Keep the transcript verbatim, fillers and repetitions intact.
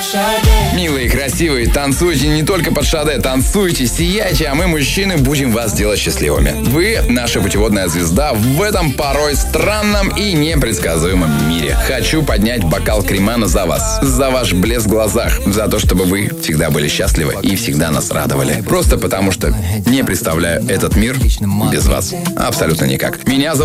Милые, красивые, танцуйте не только под Шаде, танцуйте, сияйте, а мы, мужчины, будем вас делать счастливыми. Вы наша путеводная звезда в этом порой странном и непредсказуемом мире. Хочу поднять бокал Кремана за вас, за ваш блеск в глазах, за то, чтобы вы всегда были счастливы и всегда нас радовали. Просто потому, что не представляю этот мир без вас. Абсолютно никак. Меня зовут